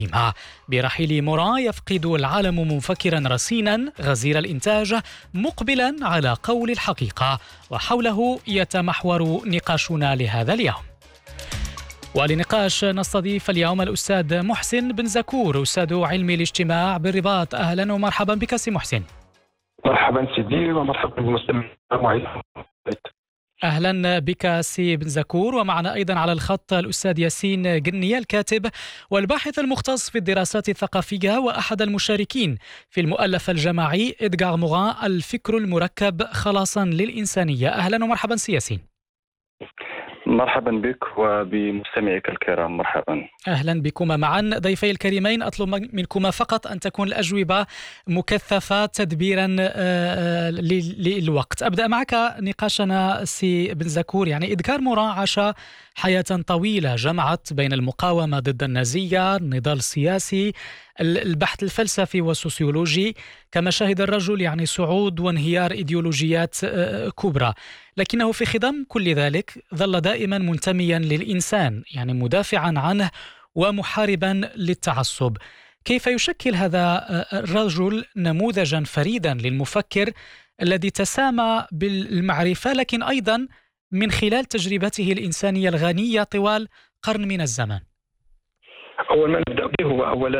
برحيل موران يفقد العالم مفكرا رصينا غزير الإنتاج مقبلا على قول الحقيقة، وحوله يتمحور نقاشنا لهذا اليوم. ولنقاش نستضيف اليوم الأستاذ محسن بن زكور، أستاذ علم الاجتماع بالرباط. أهلا ومرحبا بك سي محسن. مرحبا سيدي ومرحبا بالمستمعين. أهلا بك سي بن زكور. ومعنا أيضا على الخط الأستاذ ياسين قنية، الكاتب والباحث المختص في الدراسات الثقافية وأحد المشاركين في المؤلف الجماعي إدغار موران الفكر المركب خلاصا للإنسانية. أهلا ومرحبا سي ياسين. مرحبا بك وبمستمعيك الكرام. مرحبا. أهلا بكما معا ضيفي الكريمين. أطلب منكما فقط أن تكون الأجوبة مكثفة تدبيرا للوقت. أبدأ معك نقاشنا سي بن زكور. يعني إدغار موران عاش حياة طويلة جمعت بين المقاومة ضد النازية، النضال السياسي، البحث الفلسفي والسوسيولوجي، كما شهد الرجل يعني صعود وانهيار إيديولوجيات كبرى، لكنه في خضم كل ذلك ظل دائما منتميا للإنسان، يعني مدافعا عنه ومحاربا للتعصب. كيف يشكل هذا الرجل نموذجا فريدا للمفكر الذي تسامى بالمعرفة، لكن أيضا من خلال تجربته الإنسانية الغنية طوال قرن من الزمن؟ أول ما نبدأ به هو أولا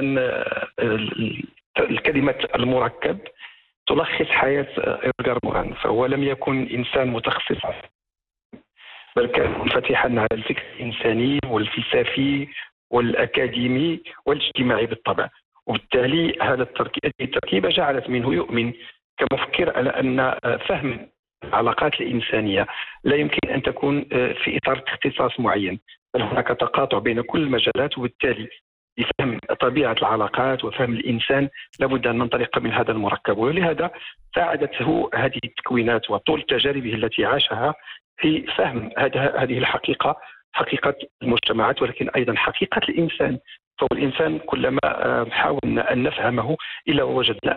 الكلمة المركب تلخص حياة إدغار موران. فهو لم يكن إنسان متخصص، بل كان منفتحا على الفكر الإنساني والفلسفي والأكاديمي والاجتماعي بالطبع. وبالتالي هذه التركيبة جعلت منه يؤمن كمفكر على أن فهم العلاقات الإنسانية لا يمكن أن تكون في إطار اختصاص معين، بل هناك تقاطع بين كل المجالات. وبالتالي لفهم طبيعة العلاقات وفهم الإنسان لابد أن ننطلق من هذا المركب. ولهذا ساعدته هذه التكوينات وطول تجاربه التي عاشها في فهم هذه الحقيقة، حقيقة المجتمعات، ولكن أيضا حقيقة الإنسان. فالإنسان كلما حاولنا أن نفهمه إلا ووجدنا